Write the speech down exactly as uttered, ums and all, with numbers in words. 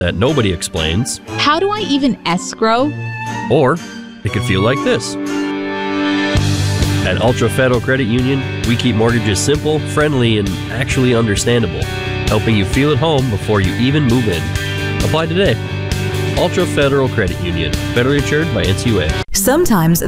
that nobody explains. How do I even escrow? Or it could feel like this. At Ultra Federal Credit Union, we keep mortgages simple, friendly, and actually understandable, helping you feel at home before you even move in. Apply today. Ultra Federal Credit Union, federally insured by N C U A. Sometimes